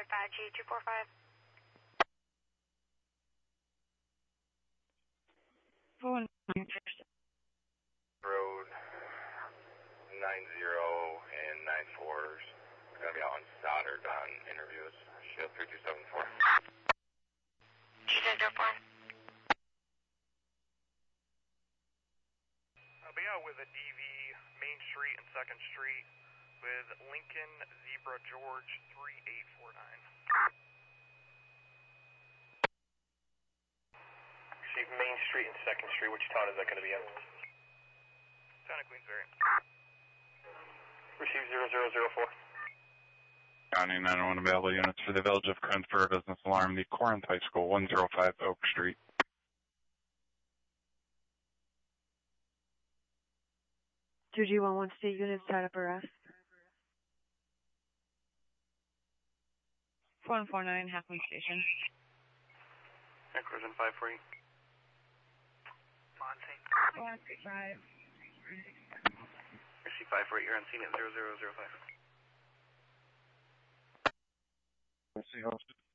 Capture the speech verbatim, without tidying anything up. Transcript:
five G two four five. Phone. Road nine zero and nine fours. We're going to be out on Stoddard on interviews. Shield three two seven four. two seven zero four. I'll be out with a D V Main Street and second Street with Lincoln Zebra George three eight four nine. Receive Main Street and second Street. Which town is that going to be in? Town of Queensbury. Receive zero zero zero four. County nine one available units for the Village of Confer Business Alarm, the Corinth High School, one oh five Oak Street. two G one one state units tied up arrest. four one four nine Halfway Station. Encroaching five forty. Monty. one three five. Receive five forty. You're on scene at zero zero zero five. Let's see how